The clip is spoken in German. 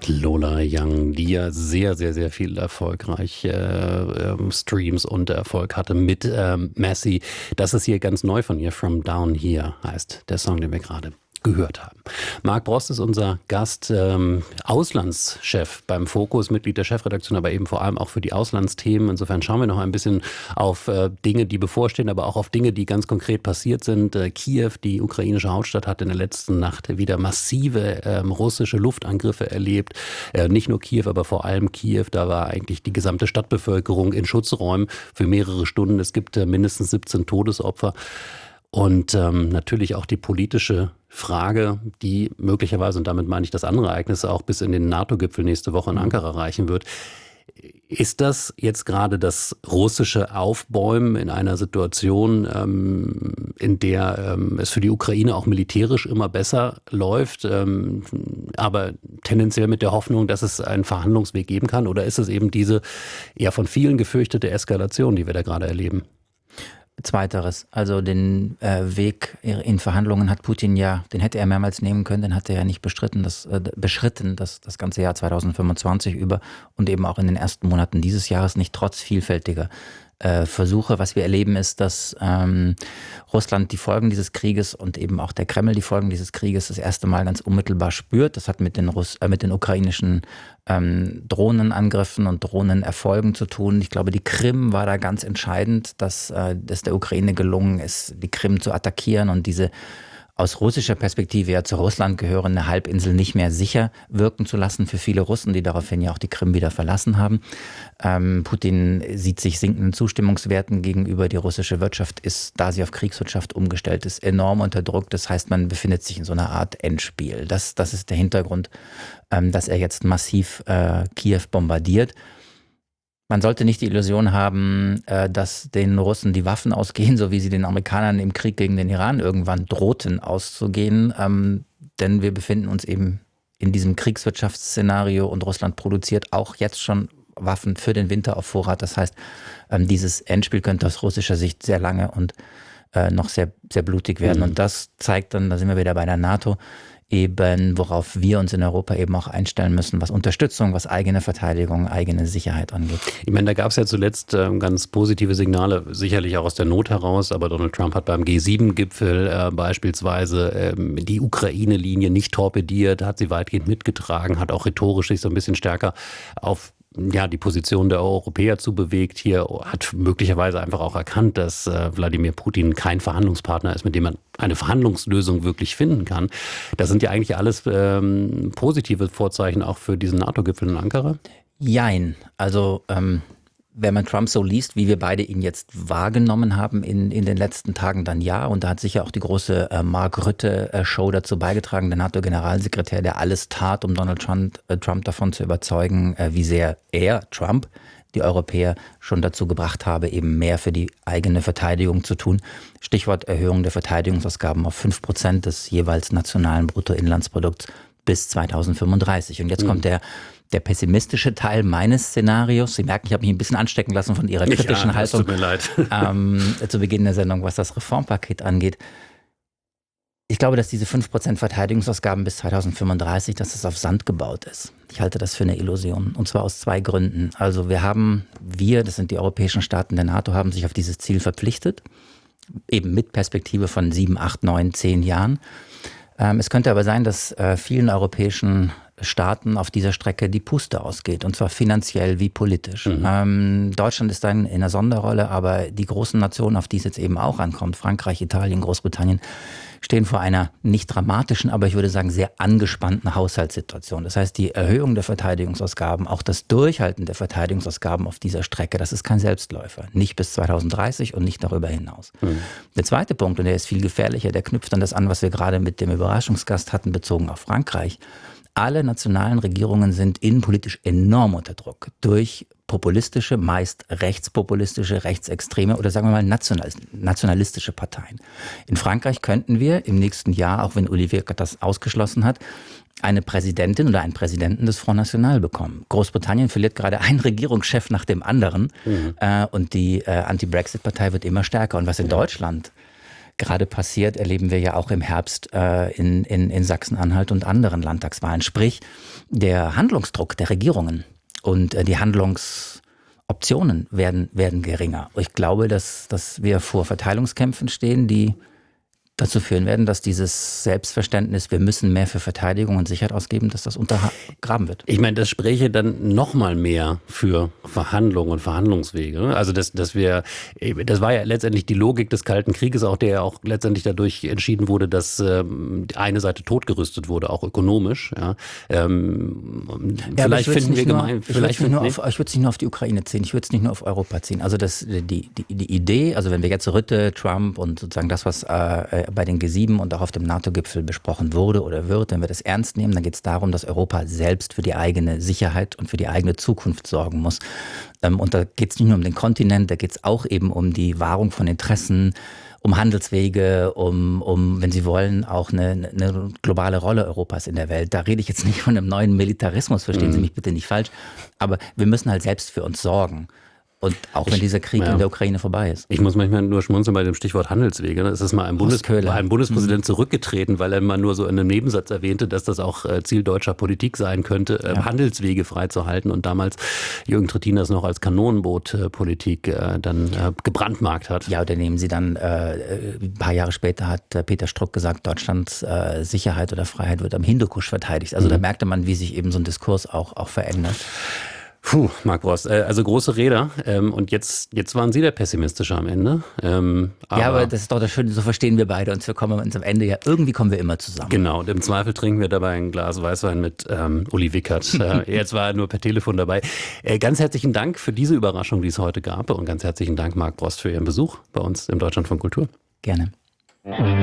Lola Young, die ja sehr, sehr, sehr viel erfolgreiche Streams und Erfolg hatte mit Massey. Das ist hier ganz neu von ihr. From Down Here heißt der Song, den wir gerade gehört haben. Marc Brost ist unser Gast, Auslandschef beim Fokus, Mitglied der Chefredaktion, aber eben vor allem auch für die Auslandsthemen. Insofern schauen wir noch ein bisschen auf Dinge, die bevorstehen, aber auch auf Dinge, die ganz konkret passiert sind. Kiew, die ukrainische Hauptstadt, hat in der letzten Nacht wieder massive russische Luftangriffe erlebt. Nicht nur Kiew, aber vor allem Kiew. Da war eigentlich die gesamte Stadtbevölkerung in Schutzräumen für mehrere Stunden. Es gibt mindestens 17 Todesopfer. Und natürlich auch die politische Frage, die möglicherweise, und damit meine ich das andere Ereignis, auch bis in den NATO-Gipfel nächste Woche in Ankara reichen wird. Ist das jetzt gerade das russische Aufbäumen in einer Situation, in der es für die Ukraine auch militärisch immer besser läuft, aber tendenziell mit der Hoffnung, dass es einen Verhandlungsweg geben kann? Oder ist es eben diese eher von vielen gefürchtete Eskalation, die wir da gerade erleben? Zweiteres. Also den Weg in Verhandlungen hat Putin den hätte er mehrmals nehmen können, den hat er ja nicht beschritten, das ganze Jahr 2025 über und eben auch in den ersten Monaten dieses Jahres nicht, trotz vielfältiger Versuche. Was wir erleben ist, dass Russland die Folgen dieses Krieges und eben auch der Kreml die Folgen dieses Krieges das erste Mal ganz unmittelbar spürt. Das hat mit den ukrainischen Drohnenangriffen und Drohnenerfolgen zu tun. Ich glaube, die Krim war da ganz entscheidend, dass der Ukraine gelungen ist, die Krim zu attackieren und diese aus russischer Perspektive ja zu Russland gehörende Halbinsel nicht mehr sicher wirken zu lassen für viele Russen, die daraufhin ja auch die Krim wieder verlassen haben. Putin sieht sich sinkenden Zustimmungswerten gegenüber. Die russische Wirtschaft ist, da sie auf Kriegswirtschaft umgestellt ist, enorm unter Druck. Das heißt, man befindet sich in so einer Art Endspiel. Das ist der Hintergrund, dass er jetzt massiv Kiew bombardiert. Man sollte nicht die Illusion haben, dass den Russen die Waffen ausgehen, so wie sie den Amerikanern im Krieg gegen den Iran irgendwann drohten auszugehen. Denn wir befinden uns eben in diesem Kriegswirtschaftsszenario und Russland produziert auch jetzt schon Waffen für den Winter auf Vorrat. Das heißt, dieses Endspiel könnte aus russischer Sicht sehr lange und noch sehr, sehr blutig werden. Und das zeigt dann, da sind wir wieder bei der NATO, eben worauf wir uns in Europa eben auch einstellen müssen, was Unterstützung, was eigene Verteidigung, eigene Sicherheit angeht. Ich meine, da gab es ja zuletzt ganz positive Signale, sicherlich auch aus der Not heraus, aber Donald Trump hat beim G7-Gipfel beispielsweise die Ukraine-Linie nicht torpediert, hat sie weitgehend mitgetragen, hat auch rhetorisch sich so ein bisschen stärker auf die Position der Europäer zu bewegt. Hier hat möglicherweise einfach auch erkannt, dass Wladimir Putin kein Verhandlungspartner ist, mit dem man eine Verhandlungslösung wirklich finden kann. Das sind ja eigentlich alles positive Vorzeichen auch für diesen NATO-Gipfel in Ankara. Jein. Also wenn man Trump so liest, wie wir beide ihn jetzt wahrgenommen haben in den letzten Tagen, dann ja. Und da hat sicher auch die große Mark Rutte-Show dazu beigetragen, der NATO-Generalsekretär, der alles tat, um Donald Trump davon zu überzeugen, wie sehr Trump, die Europäer schon dazu gebracht habe, eben mehr für die eigene Verteidigung zu tun. Stichwort Erhöhung der Verteidigungsausgaben auf 5% des jeweils nationalen Bruttoinlandsprodukts bis 2035. Und jetzt kommt der pessimistische Teil meines Szenarios. Sie merken, ich habe mich ein bisschen anstecken lassen von Ihrer kritischen Haltung. Tut mir leid. Zu Beginn der Sendung, was das Reformpaket angeht. Ich glaube, dass diese 5% Verteidigungsausgaben bis 2035, dass es auf Sand gebaut ist. Ich halte das für eine Illusion. Und zwar aus zwei Gründen. Also das sind die europäischen Staaten der NATO, haben sich auf dieses Ziel verpflichtet. Eben mit Perspektive von 7, 8, 9, 10 Jahren. Es könnte aber sein, dass vielen europäischen Staaten auf dieser Strecke die Puste ausgeht, und zwar finanziell wie politisch. Deutschland ist dann in einer Sonderrolle, aber die großen Nationen, auf die es jetzt eben auch ankommt, Frankreich, Italien, Großbritannien, stehen vor einer nicht dramatischen, aber ich würde sagen sehr angespannten Haushaltssituation. Das heißt, die Erhöhung der Verteidigungsausgaben, auch das Durchhalten der Verteidigungsausgaben auf dieser Strecke, das ist kein Selbstläufer. Nicht bis 2030 und nicht darüber hinaus. Der zweite Punkt, und der ist viel gefährlicher, der knüpft an das an, was wir gerade mit dem Überraschungsgast hatten, bezogen auf Frankreich. Alle nationalen Regierungen sind innenpolitisch enorm unter Druck durch populistische, meist rechtspopulistische, rechtsextreme oder sagen wir mal nationalistische Parteien. In Frankreich könnten wir im nächsten Jahr, auch wenn Olivier das ausgeschlossen hat, eine Präsidentin oder einen Präsidenten des Front National bekommen. Großbritannien verliert gerade einen Regierungschef nach dem anderen und die Anti-Brexit-Partei wird immer stärker. Und was in Deutschland gerade passiert, erleben wir ja auch im Herbst in Sachsen-Anhalt und anderen Landtagswahlen. Sprich, der Handlungsdruck der Regierungen und die Handlungsoptionen werden geringer. Ich glaube, dass wir vor Verteilungskämpfen stehen, die dazu führen werden, dass dieses Selbstverständnis, wir müssen mehr für Verteidigung und Sicherheit ausgeben, dass das untergraben wird. Ich meine, das spräche dann noch mal mehr für Verhandlungen und Verhandlungswege. Also das war ja letztendlich die Logik des Kalten Krieges, auch der auch letztendlich dadurch entschieden wurde, dass eine Seite totgerüstet wurde, auch ökonomisch. Ja. Vielleicht finden wir gemeinsam. Ich würde es nicht nur auf die Ukraine ziehen, ich würde es nicht nur auf Europa ziehen. Also die Idee, also wenn wir jetzt Rutte, Trump und sozusagen das, was bei den G7 und auch auf dem NATO-Gipfel besprochen wurde oder wird, wenn wir das ernst nehmen, dann geht es darum, dass Europa selbst für die eigene Sicherheit und für die eigene Zukunft sorgen muss. Und da geht es nicht nur um den Kontinent, da geht es auch eben um die Wahrung von Interessen, um Handelswege, um, wenn Sie wollen, auch eine globale Rolle Europas in der Welt. Da rede ich jetzt nicht von einem neuen Militarismus, verstehen Sie mich bitte nicht falsch, aber wir müssen halt selbst für uns sorgen. Und auch wenn dieser Krieg in der Ukraine vorbei ist. Ich muss manchmal nur schmunzeln bei dem Stichwort Handelswege. Es ist mal ein Bundespräsident zurückgetreten, weil er mal nur so in einem Nebensatz erwähnte, dass das auch Ziel deutscher Politik sein könnte, Handelswege freizuhalten. Und damals Jürgen Trittin das noch als Kanonenbootpolitik dann gebrandmarkt hat. Ja, oder nehmen Sie dann, ein paar Jahre später hat Peter Struck gesagt, Deutschlands Sicherheit oder Freiheit wird am Hindukusch verteidigt. Also da merkte man, wie sich eben so ein Diskurs auch verändert. Puh, Marc Brost, also große Räder. Und jetzt waren Sie der Pessimistische am Ende. Aber das ist doch das Schöne, so verstehen wir beide uns. Wir kommen uns am Ende irgendwie kommen wir immer zusammen. Genau, und im Zweifel trinken wir dabei ein Glas Weißwein mit Uli Wickert. Jetzt war er nur per Telefon dabei. Ganz herzlichen Dank für diese Überraschung, die es heute gab. Und ganz herzlichen Dank, Marc Brost, für Ihren Besuch bei uns im Deutschlandfunk Kultur. Gerne.